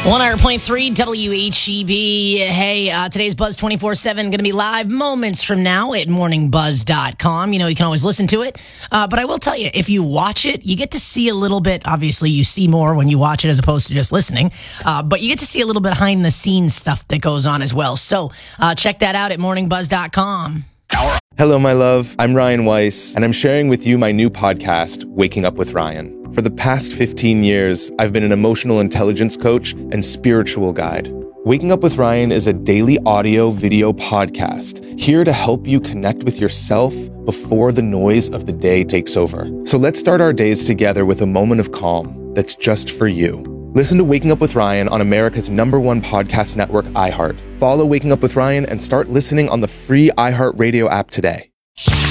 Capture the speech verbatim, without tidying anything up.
one hundred point three W H E B. Hey, uh, today's Buzz twenty-four seven going to be live moments from now at morning buzz dot com. You know, you can always listen to it. Uh, but I will tell you, if you watch it, you get to see a little bit. Obviously, you see more when you watch it as opposed to just listening. Uh, but you get to see a little behind the scenes stuff that goes on as well. So uh, check that out at morning buzz dot com. Hello, my love. I'm Ryan Weiss, and I'm sharing with you my new podcast, Waking Up with Ryan. For the past fifteen years, I've been an emotional intelligence coach and spiritual guide. Waking Up with Ryan is a daily audio video podcast here to help you connect with yourself before the noise of the day takes over. So let's start our days together with a moment of calm that's just for you. Listen to Waking Up with Ryan on America's number one podcast network, iHeart. Follow Waking Up with Ryan and start listening on the free iHeartRadio app today.